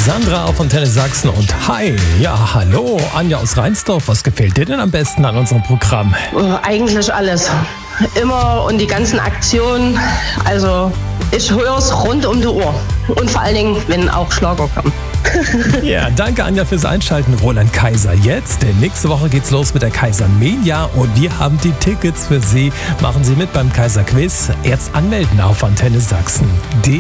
Sandra auf Antenne Sachsen und hi, ja hallo, Anja aus Reinsdorf, was gefällt dir denn am besten an unserem Programm? Eigentlich alles. Immer und die ganzen Aktionen, also ich höre es rund um die Uhr. Und vor allen Dingen, wenn auch Schlager kommen. Ja, danke Anja fürs Einschalten. Roland Kaiser jetzt, denn nächste Woche geht's los mit der Kaiser Mania und wir haben die Tickets für Sie. Machen Sie mit beim Kaiser Quiz. Jetzt anmelden auf Antenne Sachsen.